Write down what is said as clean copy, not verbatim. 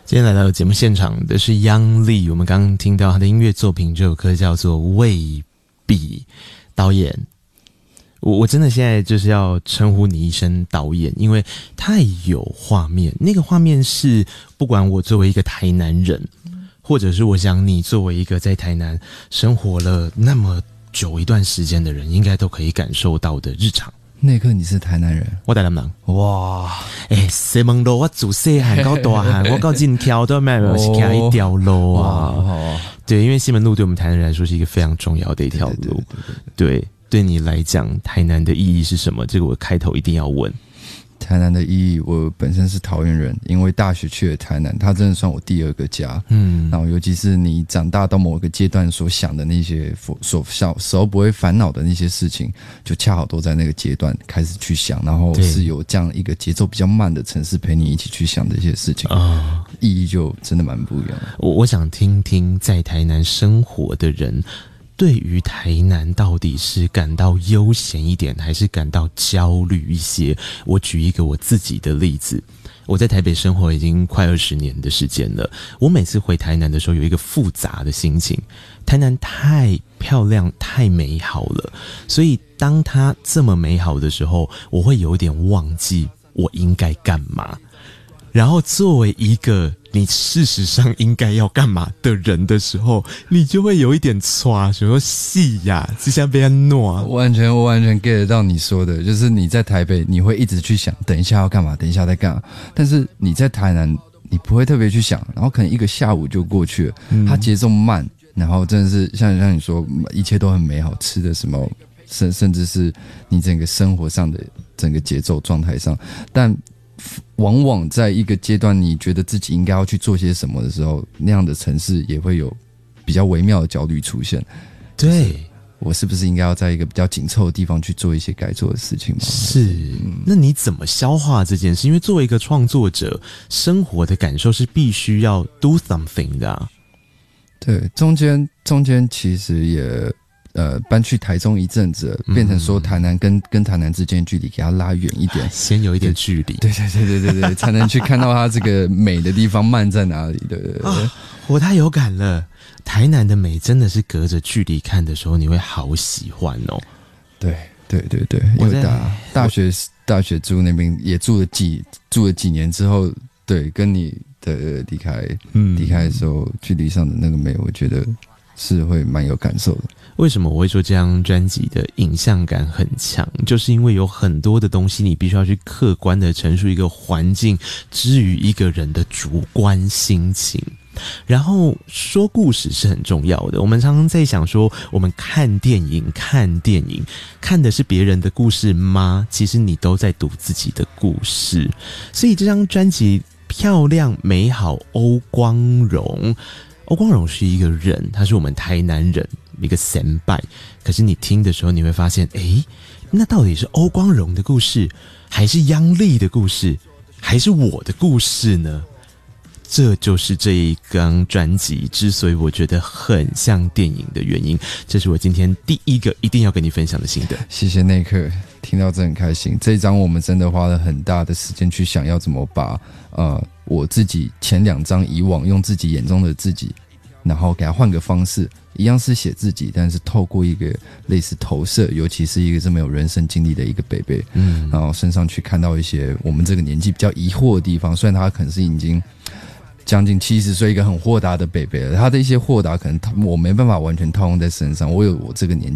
今天来到节目现场的是央丽，我们刚刚听到他的音乐作品，这首歌叫做《未必》。导演，我真的现在就是要称呼你一声导演，因为太有画面。那个画面是不管我作为一个台南人，或者是我想你作为一个在台南生活了那么久一段时间的人，应该都可以感受到的日常。 那一刻你是台南人， 我台南人。 哇！ 西门路我自细汉到大汉，我到今条都没有是行一条路啊。对，因为西门路对我们台南人来说是一个非常重要的一条路。对你来讲，台南的意义是什么？这个我开头一定要问。 台南的意义，我本身是桃园人，因为大学去了台南，它真的算我第二个家。然后尤其是你长大到某一个阶段所想的那些所小时候不会烦恼的那些事情，就恰好都在那个阶段开始去想，然后是有这样一个节奏比较慢的城市陪你一起去想这些事情，意义就真的蛮不一样的。 我想听听在台南生活的人，对于台南到底是感到悠闲一点，还是感到焦虑一些？我举一个我自己的例子，我在台北生活已经快20年的时间了。我每次回台南的时候，有一个复杂的心情。台南太漂亮、太美好了，所以当它这么美好的时候，我会有点忘记我应该干嘛。然后作为一个你事实上应该要干嘛的人的时候，你就会有一点唰，想说戏呀，这下被人弄啊。 我完全 get 到你说的，就是你在台北你会一直去想等一下要干嘛，等一下在干嘛，但是你在台南你不会特别去想，然后可能一个下午就过去了，它节奏慢，然后真的是像你说一切都很美好，吃的什么甚至是你整个生活上的整个节奏状态上，但往往在一个阶段你觉得自己应该要去做些什么的时候，那样的城市也会有比较微妙的焦虑出现。 对， 我是不是应该要在一个比较紧凑的地方去做一些该做的事情吗？ 是，那你怎么消化这件事？因为作为一个创作者，生活的感受是必须要 do something 的啊。 对，中间其实也搬去台中一阵子，变成说台南跟台南之间的距离给它拉远一点， 先有一点距离， 对，才能去看到它这个美的地方慢在哪里。对， 我太有感了。台南的美真的是隔着距离看的时候，你会好喜欢哦。 对，因为大学住那边也住了几年之后，对，跟你的离开的时候，距离上的那个美，我觉得是会蛮有感受的。 为什么我会说这张专辑的影像感很强？就是因为有很多的东西你必须要去客观的陈述一个环境之于一个人的主观心情。然后说故事是很重要的，我们常常在想说，我们看电影看的是别人的故事吗？其实你都在读自己的故事。所以这张专辑漂亮美好，欧光荣是一个人，他是我们台南人，一个先辈。可是你听的时候，你会发现，那到底是欧光荣的故事，还是央丽的故事，还是我的故事呢？这就是这一张专辑之所以我觉得很像电影的原因。这是我今天第一个一定要跟你分享的心得。 谢谢内克，听到这很开心。这一张我们真的花了很大的时间去想要怎么把我自己前2张以往用自己眼中的自己，然后给他换个方式，一样是写自己，但是透过一个类似投射，尤其是一个这么有人生经历的一个北北，然后身上去看到一些我们这个年纪比较疑惑的地方。虽然他可能是已经将近70岁，一个很豁达的北北了，他的一些豁达可能我没办法完全套用在身上，我有我这个年